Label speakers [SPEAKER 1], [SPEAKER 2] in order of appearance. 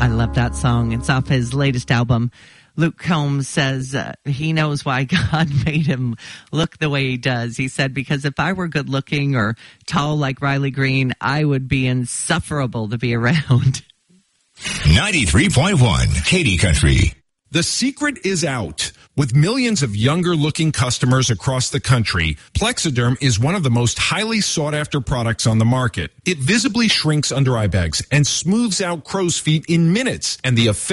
[SPEAKER 1] I love that song. It's off his latest album. Luke Combs says he knows why God made him look the way he does. He said, because if I were good looking or tall like Riley Green, I would be insufferable to be around.
[SPEAKER 2] 93.1 Katy Country.
[SPEAKER 3] The secret is out. With millions of younger-looking customers across the country, Plexaderm is one of the most highly sought-after products on the market. It visibly shrinks under eye bags and smooths out crow's feet in minutes, and the effect